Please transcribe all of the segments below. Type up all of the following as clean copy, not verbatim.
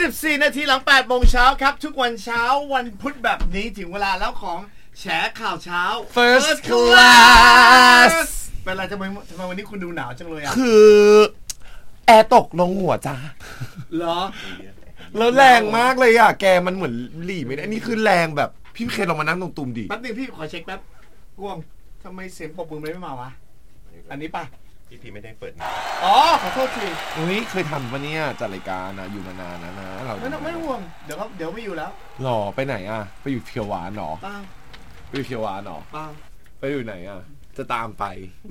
24 นาทีหลัง 8 โมงเช้าครับทุกวันเช้าวันพุธแบบนี้ถึงเวลาแล้วของแฉข่าวเช้า First Class เป็นไรทำไมวันนี้คุณดูหนาวจังเลยอ่ะคือแอร์ตกลงหัวจ้าเหรอแล้วแรงมากเลยอ่ะแกมันเหมือนหลีไม่ได้นี่คือแรงแบบพี่เคลองมานั่งตรงตุ่มดิแป๊บนึงพี่ขอเช็คแป๊บกวงทำไมเสียงปรบมือไม่มาวะอันนี้ป่ะพี่ไม่ได้เปิดอ๋อขอโทษทีอุ้ยเคยทำปะเนี่ยจัดรายการนะอยู่มานานนะเราไม่ห่วงเดี๋ยวไม่อยู่แล้วหรอไปไหนอ่ะไปอยู่เขียวหวานหรอป้าไปอยู่เขียวหวานหรอป้าไปอยู่ไหนอ่ะจะตามไป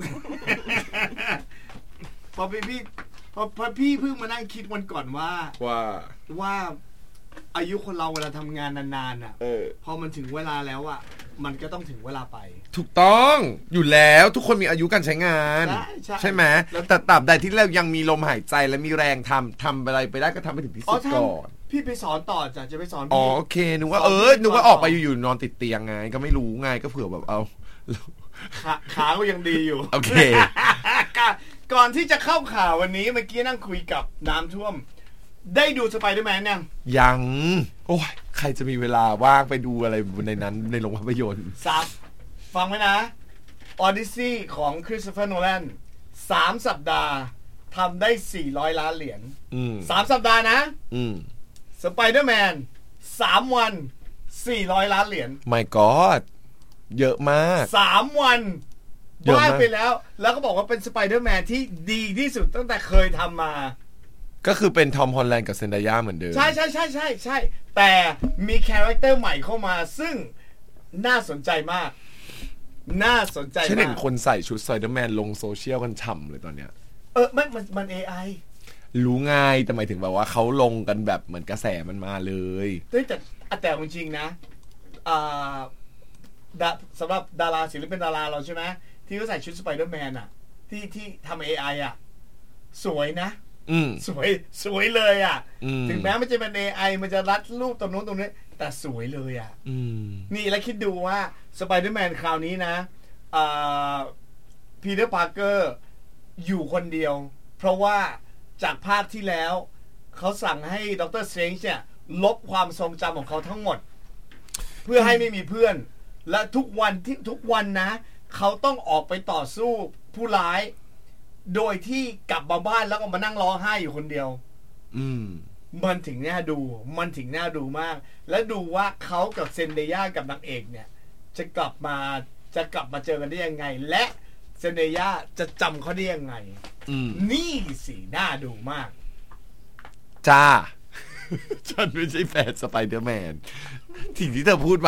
พอพี่เพิ่งมานั่งคิดวันก่อนว่าอายุคนเราเวลาทำงานนานๆอ่ะพอมันถึงเวลาแล้วอ่ะมันก็ต้องถึงเวลาไปถูกต้องอยู่แล้วทุกคนมีอายุการใช้งานใช่ไหมแต่ตราบใดที่เรายังมีลมหายใจและมีแรงทำอะไรไปได้ก็ทำไปถึงที่สุดก่อนพี่ไปสอนต่อจะไปสอนพี่โอเคนึกว่านึกว่าออกไปอยู่นอนติดเตียงไงก็ไม่รู้ไงก็เผื่อแบบเอาขาก็ยังดีอยู่โอเคก่อนที่จะเข้าข่าววันนี้เมื่อกี้นั่งคุยกับน้ำท่วมได้ดูสไปเดอร์แมนยังโอ้ยใครจะมีเวลาว่างไปดูอะไรในนั้นในโรงภาพยนตร์ฟังไว้นะออดิซีของคริสโตเฟอร์โนแลน3 สัปดาห์ทำได้$400 ล้าน3 สัปดาห์นะสไปเดอร์แมน3 วัน$400 ล้าน My God เยอะมาก 3 วันบ้าไปแล้วก็บอกว่าเป็นสไปเดอร์แมนที่ดีที่สุดตั้งแต่เคยทำมาก็คือเป็นทอมฮอลแลนด์กับเซนดายาเหมือนเดิมใช่แต่มีคาแรคเตอร์ใหม่เข้ามาซึ่งน่าสนใจมากฉันเห็นคนใส่ชุดสไปเดอร์แมนลงโซเชียลกันฉ่ำเลยตอนเนี้ยมัน AI รู้ง่ายแต่หมายถึงแบบว่าเขาลงกันแบบเหมือนกระแสมันมาเลยแต่จริงๆนะสำหรับดาราศิลปินดาราเราใช่ไหมที่เขาใส่ชุดสไปเดอร์แมนอ่ะที่ทำ AI อ่ะสวยนะสวยเลยอ่ะถึงแม้มันจะเป็น AI มันจะรัดรูปตรงนู้นตรงนี้แต่สวยเลยอ่ะนี่แล้วคิดดูว่าสไปเดอร์แมนคราวนี้นะพีเตอร์พาร์เกอร์อยู่คนเดียวเพราะว่าจากภาคที่แล้วเขาสั่งให้ด็อกเตอร์สเตรนจ์เนี่ยลบความทรงจำของเขาทั้งหมดเพื่อให้ไม่มีเพื่อนและทุกวันนะเขาต้องออกไปต่อสู้ผู้ร้ายโดยที่กลับมาบ้านแล้วก็มานั่งร้องไห้อยู่คนเดียวมันถึงน่าดูมากและดูว่าเขากับเซนเดย่ากับนางเอกเนี่ยจะกลับมาเจอกันได้ยังไงและเซนเดย่าจะจำเขาได้ยังไงนี่สิน่าดูมากจ้าฉันไม่ใช่แฟนสไปเดอร์แมนสิ่งที่เธอพูด